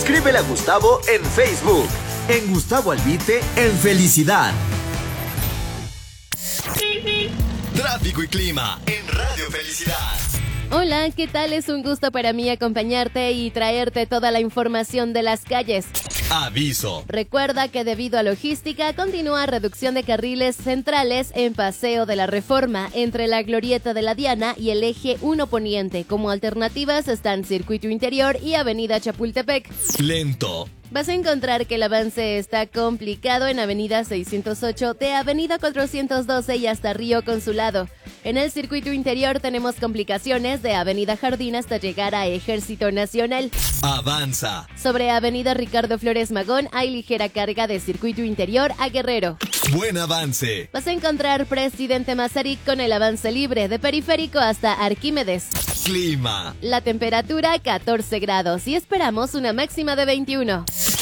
Escríbele a Gustavo en Facebook. En Gustavo Albite, en Felicidad. Tráfico y clima en Radio Felicidad. Hola, ¿qué tal? Es un gusto para mí acompañarte y traerte toda la información de las calles. Aviso. Recuerda que debido a logística continúa reducción de carriles centrales en Paseo de la Reforma entre la Glorieta de la Diana y el Eje 1 Poniente. Como alternativas están Circuito Interior y Avenida Chapultepec. Lento. Vas a encontrar que el avance está complicado en Avenida 608 de Avenida 412 y hasta Río Consulado. En el circuito interior tenemos complicaciones de Avenida Jardín hasta llegar a Ejército Nacional. Avanza. Sobre Avenida Ricardo Flores Magón hay ligera carga de circuito interior a Guerrero. Buen avance. Vas a encontrar Presidente Mazarik con el avance libre de Periférico hasta Arquímedes. Clima. La temperatura 14 grados y esperamos una máxima de 21.